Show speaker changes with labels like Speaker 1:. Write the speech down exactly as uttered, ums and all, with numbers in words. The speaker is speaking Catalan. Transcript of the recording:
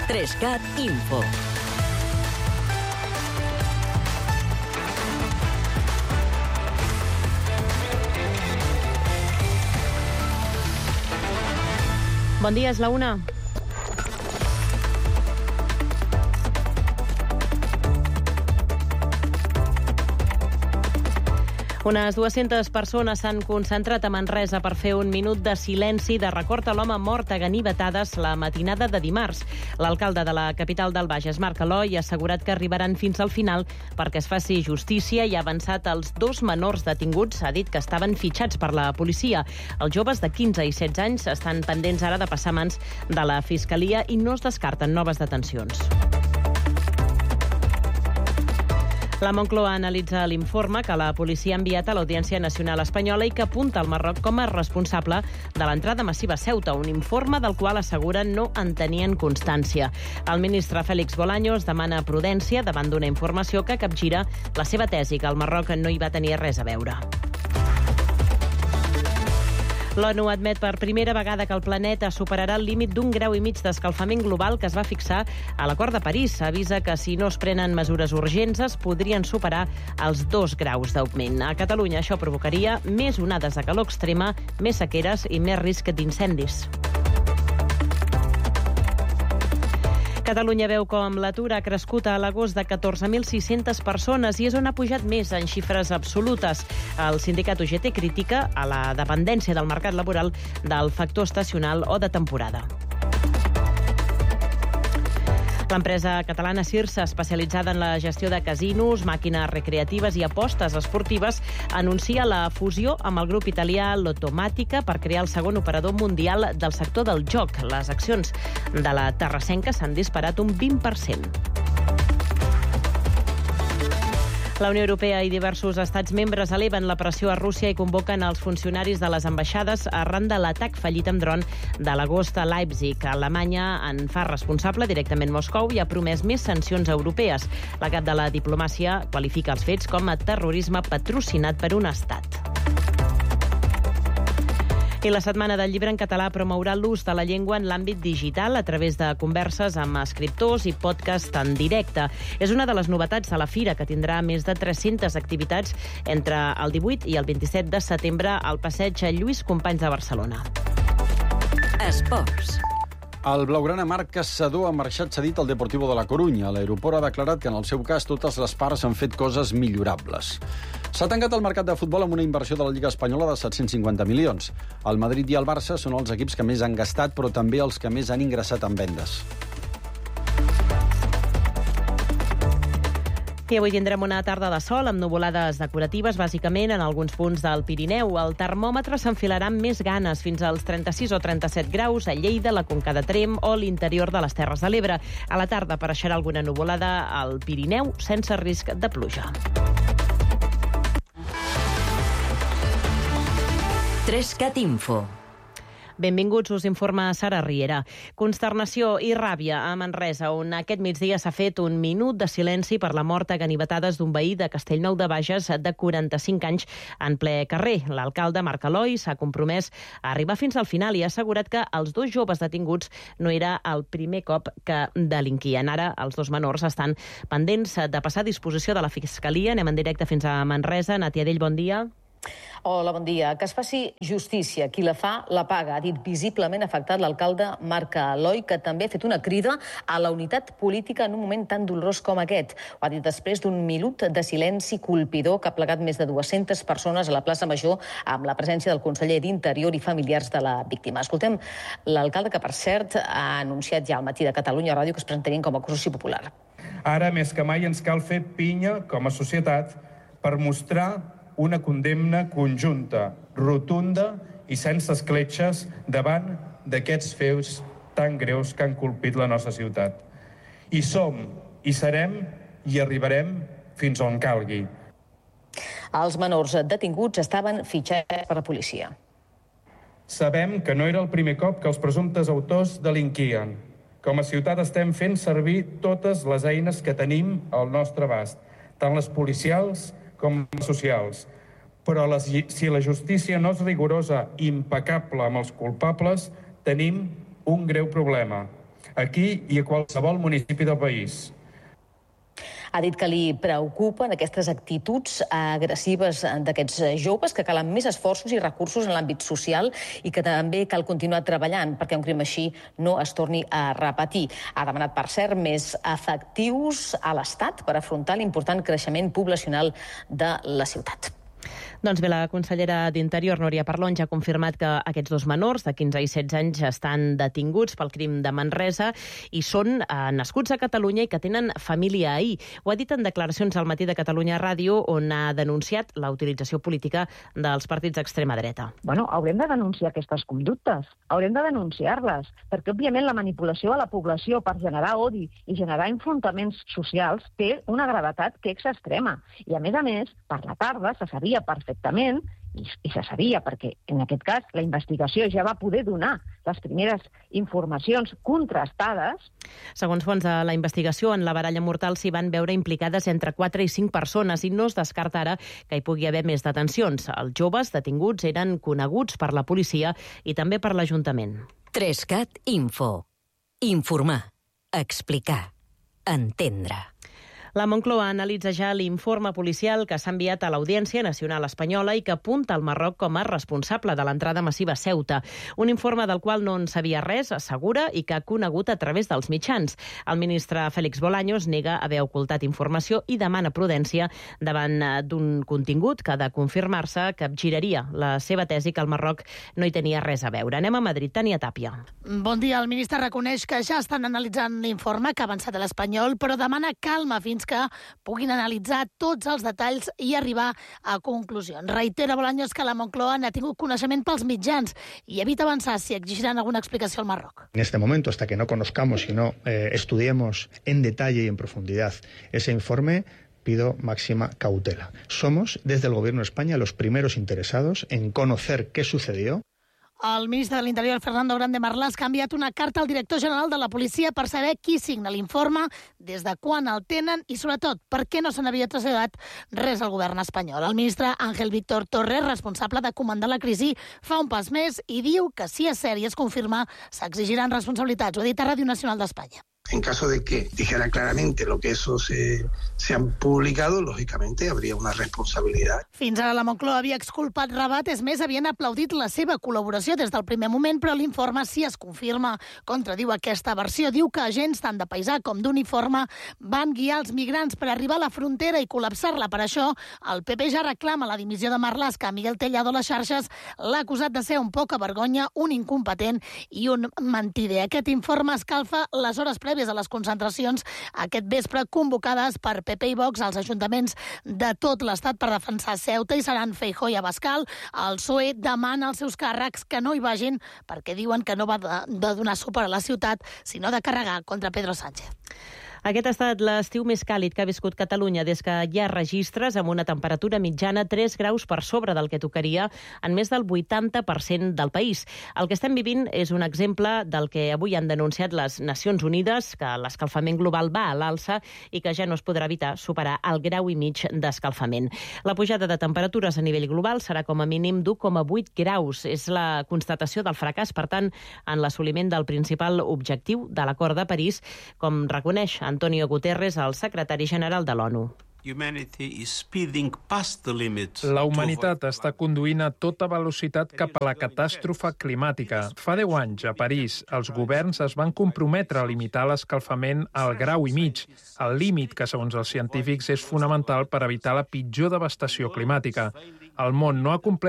Speaker 1: Trescat Info.
Speaker 2: Bon dia, és la una. Unes dues-centes persones s'han concentrat a Manresa per fer un minut de silenci de record a l'home mort a ganivetades la matinada de dimarts. L'alcalde de la capital del Bages, Marc Aloi, ha assegurat que arribaran fins al final perquè es faci justícia i ha avançat els dos menors detinguts. Ha dit que estaven fitxats per la policia. Els joves de quinze i setze anys estan pendents ara de passar mans de la Fiscalia i no es descarten noves detencions. La Moncloa analitza l'informe que la policia ha enviat a l'Audiència Nacional Espanyola i que apunta al Marroc com a responsable de l'entrada massiva a Ceuta, un informe del qual asseguren no en tenien constància. El ministre Félix Bolaños demana prudència davant d'una informació que capgira la seva tesi, que el Marroc no hi va tenir res a veure. L'ONU admet per primera vegada que el planeta superarà el límit d'un grau i mig d'escalfament global que es va fixar a l'Acord de París. Avisa que si no es prenen mesures urgents es podrien superar els dos graus d'augment. A Catalunya això provocaria més onades de calor extrema, més sequeres i més risc d'incendis. Catalunya veu com l'atur ha crescut a l'agost de catorze mil sis-centes persones i és on ha pujat més en xifres absolutes. El sindicat U G T critica a la dependència del mercat laboral del factor estacional o de temporada. L'empresa catalana Cirsa, especialitzada en la gestió de casinos, màquines recreatives i apostes esportives, anuncia la fusió amb el grup italià Lottomatica per crear el segon operador mundial del sector del joc. Les accions de la terrassenca s'han disparat un vint per cent. La Unió Europea i diversos estats membres eleven la pressió a Rússia i convoquen els funcionaris de les ambaixades arran de l'atac fallit amb dron de l'agost a Leipzig. Alemanya en fa responsable directament Moscou i ha promès més sancions europees. La cap de la diplomàcia qualifica els fets com a terrorisme patrocinat per un estat. I la Setmana del Llibre en Català promourà l'ús de la llengua en l'àmbit digital a través de converses amb escriptors i podcast en directe. És una de les novetats de la fira, que tindrà més de tres-centes activitats entre el divuit i el vint-i-set de setembre al passeig Lluís Companys de Barcelona.
Speaker 1: Esports.
Speaker 3: El blaugrana Marc Caçador ha marxat cedit al Deportivo de la Corunya. L'aeroport ha declarat que en el seu cas totes les parts han fet coses millorables. S'ha tancat el mercat de futbol amb una inversió de la Lliga Espanyola de set-cents cinquanta milions. El Madrid i el Barça són els equips que més han gastat, però també els que més han ingressat en vendes.
Speaker 2: I avui tindrem una tarda de sol amb nuvolades decoratives, bàsicament en alguns punts del Pirineu. El termòmetre s'enfilarà amb més ganes fins als trenta-sis o trenta-set graus a Lleida, la Conca de Tremp o l'interior de les Terres de l'Ebre. A la tarda apareixerà alguna nuvolada al Pirineu sense risc de pluja.
Speaker 1: Trescat Info.
Speaker 2: Benvinguts, us informa Sara Riera. Consternació i ràbia a Manresa, on aquest migdia s'ha fet un minut de silenci per la mort a ganivetades d'un veí de Castellnou de Bages de quaranta-cinc anys en ple carrer. L'alcalde Marc Aloi s'ha compromès a arribar fins al final i ha assegurat que els dos joves detinguts no era el primer cop que delinquien. Ara els dos menors estan pendents de passar a disposició de la Fiscalia. Anem en directe fins a Manresa. Natia Dell, bon dia.
Speaker 4: Hola, bon dia. Que es faci justícia. Qui la fa, la paga, ha dit visiblement afectat l'alcalde Marc Aloi, que també ha fet una crida a la unitat política en un moment tan dolorós com aquest. Ho ha dit després d'un minut de silenci colpidor que ha plegat més de dues-centes persones a la plaça Major amb la presència del conseller d'Interior i familiars de la víctima. Escoltem l'alcalde, que per cert ha anunciat ja al matí de Catalunya Ràdio que es presentarien com a acusació popular.
Speaker 5: Ara, més que mai, ens cal fer pinya com a societat per mostrar una condemna conjunta, rotunda i sense escletxes davant d'aquests fets tan greus que han colpit la nostra ciutat. I som, i serem, i arribarem fins on calgui.
Speaker 4: Els menors detinguts estaven fitxats per la policia.
Speaker 5: Sabem que no era el primer cop que els presumptes autors delinquien. Com a ciutat estem fent servir totes les eines que tenim al nostre abast, tant les policials com les socials. Però la, si la justícia no és rigorosa i impecable amb els culpables, tenim un greu problema. aquí i a qualsevol municipi del país.
Speaker 4: Ha dit que li preocupen aquestes actituds agressives d'aquests joves, que calen més esforços i recursos en l'àmbit social i que també cal continuar treballant perquè un crim així no es torni a repetir. Ha demanat, per cert, més efectius a l'Estat per afrontar l'important creixement poblacional de la ciutat.
Speaker 2: Doncs bé, la consellera d'Interior, Núria Parlon, ja ha confirmat que aquests dos menors de quinze i setze anys estan detinguts pel crim de Manresa i són eh, nascuts a Catalunya i que tenen família ahir. Ho ha dit en declaracions al Matí de Catalunya Ràdio, on ha denunciat la utilització política dels partits d'extrema dreta.
Speaker 6: Bueno, haurem de denunciar aquestes conductes, haurem de denunciar-les, perquè òbviament la manipulació a la població per generar odi i generar enfrontaments socials té una gravetat que és extrema. I a més a més, per la tarda se sabia perfectament perfectament, i, i se sabia, perquè en aquest cas la investigació ja va poder donar les primeres informacions contrastades.
Speaker 2: Segons fons de la investigació, en la baralla mortal s'hi van veure implicades entre quatre i cinc persones i no es descarta ara que hi pugui haver més detencions. Els joves detinguts eren coneguts per la policia i també per l'Ajuntament.
Speaker 1: Trescat Info. Informar. Explicar. Entendre.
Speaker 2: La Moncloa analitza ja l'informe policial que s'ha enviat a l'Audiència Nacional Espanyola i que apunta al Marroc com a responsable de l'entrada massiva a Ceuta. Un informe del qual no en sabia res, assegura, i que ha conegut a través dels mitjans. El ministre Félix Bolaños nega haver ocultat informació i demana prudència davant d'un contingut que, de confirmar-se, capgiraria la seva tesi que el Marroc no hi tenia res a veure. Anem a Madrid. Tània Tàpia.
Speaker 7: Bon dia. El ministre reconeix que ja estan analitzant l'informe que ha avançat a l'Espanyol, però demana calma fins que puguin analitzar tots els detalls i arribar a conclusions. Reitera Bolaños que la Moncloa n'ha tingut coneixement pels mitjans i evita avançar si exigiran alguna explicació al Marroc.
Speaker 8: En este momento, hasta que no conozcamos y no eh, estudiemos en detalle y en profundidad ese informe, pido máxima cautela. Somos, desde el Gobierno de España, los primeros interesados en conocer qué sucedió.
Speaker 7: El ministre de l'Interior, Fernando Grande Marlaska, ha enviat una carta al director general de la policia per saber qui signa l'informe, des de quan el tenen i, sobretot, per què no se n'havia traslladat res al govern espanyol. El ministre Ángel Víctor Torres, responsable de comandar la crisi, fa un pas més i diu que, si és cert i es confirma, s'exigiran responsabilitats. Ho ha dit a Ràdio Nacional d'Espanya.
Speaker 9: En caso de que dijera claramente lo que eso se, se han publicado, lógicamente habría una responsabilidad.
Speaker 7: Fins ara la Moncloa havia exculpat Rabat, és més, havien aplaudit la seva col·laboració des del primer moment, però l'informe, si es confirma, contradiu aquesta versió. Diu que agents tant de paisà com d'uniforme van guiar els migrants per arribar a la frontera i col·lapsar-la. Per això, el P P ja reclama la dimissió de Marlaska. Miguel Tellado a les xarxes l'ha acusat de ser un poca vergonya, un incompetent i un mentider. Aquest informe escalfa les hores prèvies a les concentracions aquest vespre convocades per P P i Vox als ajuntaments de tot l'Estat per defensar Ceuta i seran Feijóo i Abascal. El P S O E demana als seus càrrecs que no hi vagin perquè diuen que no va de, de donar suport a la ciutat, sinó de carregar contra Pedro Sánchez.
Speaker 2: Aquest ha estat l'estiu més càlid que ha viscut Catalunya des que hi ha registres amb una temperatura mitjana tres graus per sobre del que tocaria en més del vuitanta per cent del país. El que estem vivint és un exemple del que avui han denunciat les Nacions Unides, que l'escalfament global va a l'alça i que ja no es podrà evitar superar el grau i mig d'escalfament. La pujada de temperatures a nivell global serà com a mínim d'u coma vuit graus. És la constatació del fracàs, per tant, en l'assoliment del principal objectiu de l'Acord de París, com reconeix Antonio Guterres, el secretari general de l'ONU.
Speaker 10: La humanitat està conduint a tota velocitat cap a la catàstrofe climàtica. Fa deu anys, a París, els governs es van comprometre a limitar l'escalfament al grau i mig, el límit que, segons els científics, és fonamental per evitar la pitjor devastació climàtica. El món no ha complert